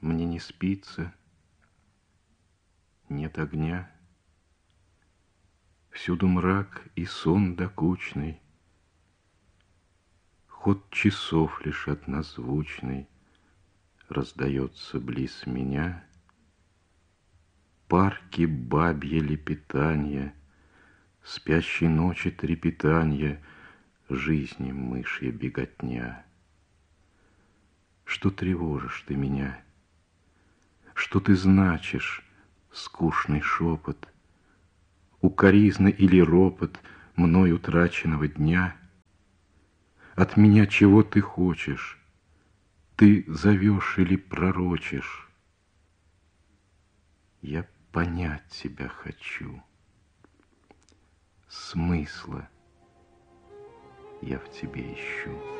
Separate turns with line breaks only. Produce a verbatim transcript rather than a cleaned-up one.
Мне не спится, нет огня. Всюду мрак и сон докучный. Ход часов лишь однозвучный раздается близ меня. Парки бабье лепетанье, спящей ночи трепетанье, жизни мышья беготня. Что тревожишь ты меня? Что ты значишь, скучный шепот, укоризна или ропот мной утраченного дня? От меня чего ты хочешь? Ты зовешь или пророчишь? Я понять тебя хочу. Смысла я в тебе ищу.